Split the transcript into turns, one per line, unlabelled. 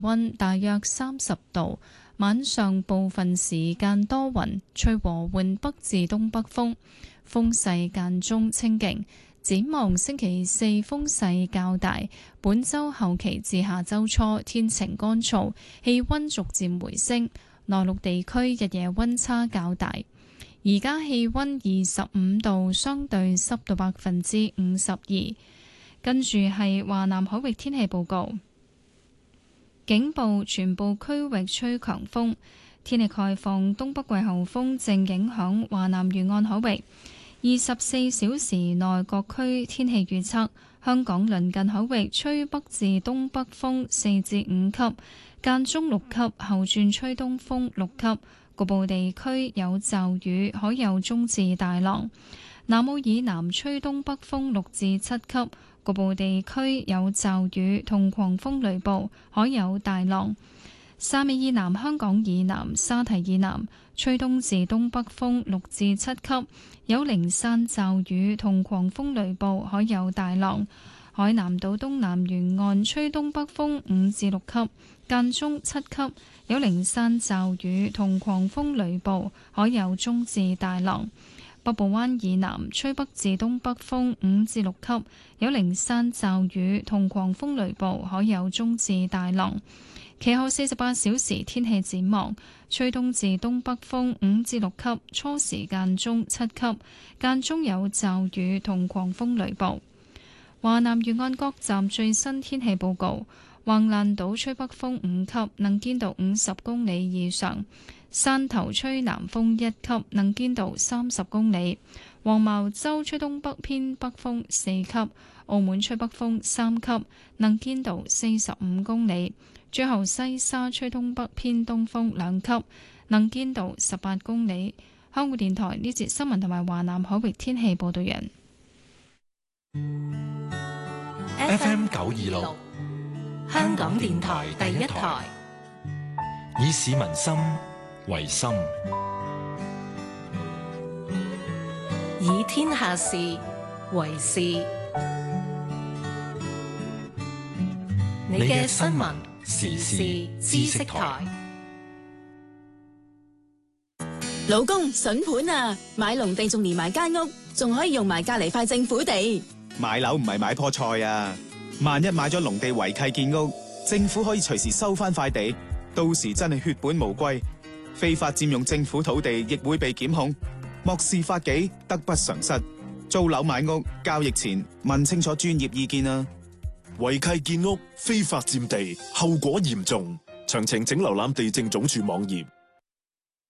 溫大約30度，晚上部分時間多雲，吹和緩北至東北風，風勢間中清勁。展望星期四風勢較大，本週後期至下週初天晴乾燥，氣溫逐漸回升。內陸地區日夜溫差較大。而家氣溫25度，相對濕度52%。跟住係華南海域天氣報告。警報，全部區域吹強風，天氣概況，東北季候風正影響華南沿岸海域。24小時內各區天氣預測：香港鄰近海域吹北至東北風4至5級，間中6級，後轉吹東風6級，局部地區有驟雨，海有中至大浪。南澳以南吹東北風6至7級。局部地區有驟雨同狂風雷暴，海有大浪。汕尾以南、香港以南、沙堤以南吹東至東北風6至7級，有零散驟雨同狂風雷暴，海有大浪。海南島東南沿岸吹東北風5至6級，間中7級，有零散驟雨同狂風雷暴，海有中至大浪。北部灣以南吹北至東北風5至6級，有零散驟雨同狂風雷暴，海有中至大浪。其後48小時天氣展望：吹東至東北風5至6級，初時間中7級，間中有驟雨同狂風雷暴。華南沿岸各站最新天氣報告：橫瀾島吹北風5級，能見度50公里以上。汕頭吹南風1級，能見度30公里；黃茅洲吹東北偏北風4級；澳門吹北風3級，能見度45公里；最後西沙吹東北偏東風2級，能見度18公里。香港電台呢節新聞同埋華南海域天氣報道人。
FM 926，香港電台第一台，以市民心為心，
以天下事為事。你嘅新聞時事知識台。
老公，筍盤啊！買農地仲連埋間屋，仲可以用埋隔籬塊政府地。
買樓唔係買棵菜啊！萬一買咗農地違契建屋，政府可以隨時收翻塊地，到時真係血本無歸。非法佔用政府土地亦會被檢控，漠視法紀，得不償失。租樓買屋交易前問清楚專業意見啊！
違契建屋、非法佔地，後果嚴重。詳情請瀏覽地政總署網頁。